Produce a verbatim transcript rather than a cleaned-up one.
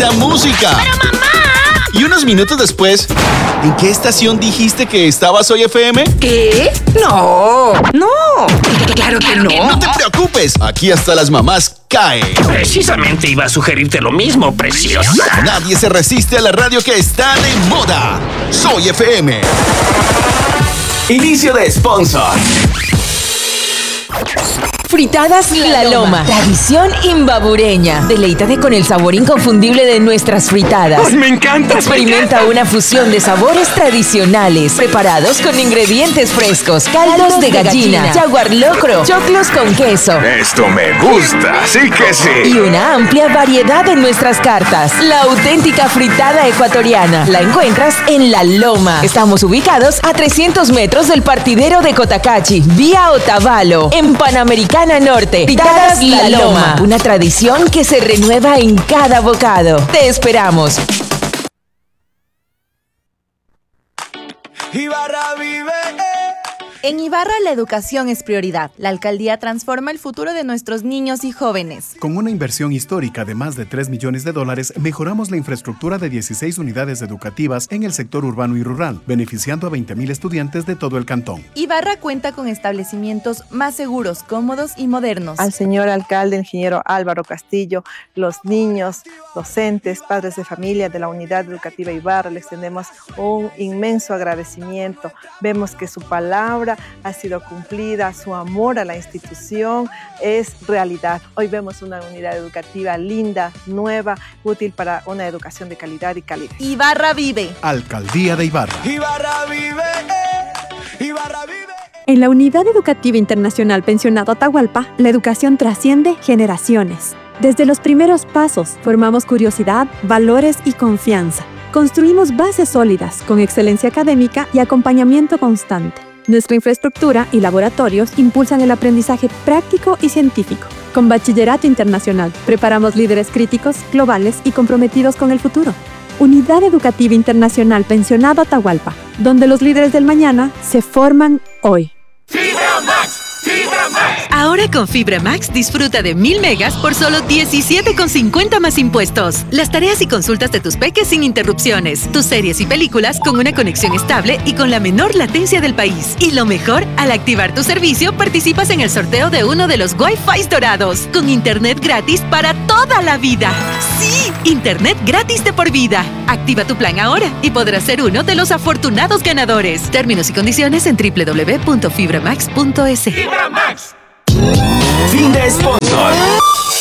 esa música? ¡Pero mamá! Y unos minutos después, ¿en qué estación dijiste que estabas hoy, F M? ¿Qué? No, no, claro que no. No te preocupes, aquí hasta las mamás caen. Precisamente iba a sugerirte lo mismo, preciosa. Nadie se resiste a la radio que está de moda. Soy F M. Inicio de sponsor. Fritadas La Loma, tradición imbabureña. Deleítate con el sabor inconfundible de nuestras fritadas. ¡Ay, me encanta! Experimenta me encanta. una fusión de sabores tradicionales, preparados con ingredientes frescos, caldos de gallina, jaguar locro, choclos con queso. Esto me gusta, sí que sí. Y una amplia variedad en nuestras cartas. La auténtica fritada ecuatoriana. La encuentras en La Loma. Estamos ubicados a trescientos metros del partidero de Cotacachi, vía Otavalo, en Panamericana Norte. Fritadas La Loma. Una tradición que se renueva en cada bocado. Te esperamos. Ibarra vive. En Ibarra la educación es prioridad. La alcaldía transforma el futuro de nuestros niños y jóvenes. Con una inversión histórica de más de tres millones de dólares, mejoramos la infraestructura de dieciséis unidades educativas en el sector urbano y rural, beneficiando a veinte mil estudiantes de todo el cantón. Ibarra cuenta con establecimientos más seguros, cómodos y modernos. Al señor alcalde, ingeniero Álvaro Castillo, los niños, docentes, padres de familia de la unidad educativa Ibarra, les extendemos un inmenso agradecimiento. Vemos que su palabra ha sido cumplida, su amor a la institución es realidad. Hoy vemos una unidad educativa linda, nueva, útil para una educación de calidad y calidez. Ibarra vive. Alcaldía de Ibarra. Ibarra vive. Ibarra vive. En la Unidad Educativa Internacional Pensionado Atahualpa, la educación trasciende generaciones. Desde los primeros pasos, formamos curiosidad, valores y confianza. Construimos bases sólidas, con excelencia académica y acompañamiento constante. Nuestra infraestructura y laboratorios impulsan el aprendizaje práctico y científico. Con Bachillerato Internacional, preparamos líderes críticos, globales y comprometidos con el futuro. Unidad Educativa Internacional Pensionado Atahualpa, donde los líderes del mañana se forman hoy. ¡Fibra Max! ¡Fibra Max! Ahora con Fibra Max disfruta de mil megas por solo diecisiete con cincuenta más impuestos. Las tareas y consultas de tus peques sin interrupciones. Tus series y películas con una conexión estable y con la menor latencia del país. Y lo mejor, al activar tu servicio, participas en el sorteo de uno de los Wi-Fi dorados. Con internet gratis para toda la vida. ¡Sí! Internet gratis de por vida. Activa tu plan ahora y podrás ser uno de los afortunados ganadores. Términos y condiciones en doble u doble u doble u punto fibra max punto es. ¡Fibra Max! Fin de sponsor.